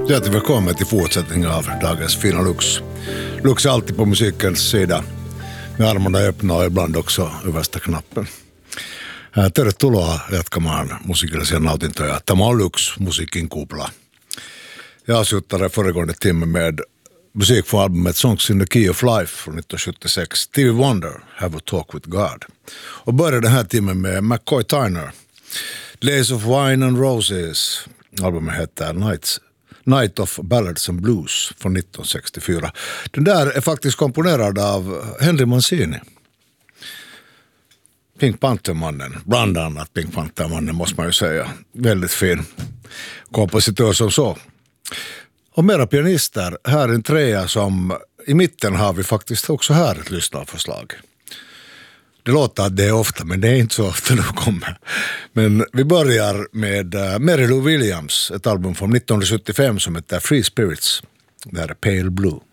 Hjärtligt välkommen till fortsättningen av dagens Fina Lux. Lux är alltid på musikens sida med armarna öppna och ibland också översta knappen. Tervetuloa jatkamaan musiikillisia nautintoja. Tämä on Lux musiikin kupla. Jag avslutade föregående timme med musik från albumet Songs in the Key of Life från 1976. Stevie Wonder, Have a Talk with God. Och började den här timmen med McCoy Tyner. Days of Wine and Roses. Albumet heter Night of Ballads and Blues från 1964. Den där är faktiskt komponerad av Henry Mancini. Pink Panther-mannen, bland annat Pink Panther-mannen måste man ju säga. Väldigt fin kompositör som så. Och mera pianister, här är en trea som i mitten har vi faktiskt också här ett lyssnarförslag. Det låter att det är ofta, men det är inte så ofta det kommer. Men vi börjar med Mary Lou Williams, ett album från 1975 som heter Free Spirits. Det här är Pale Blue.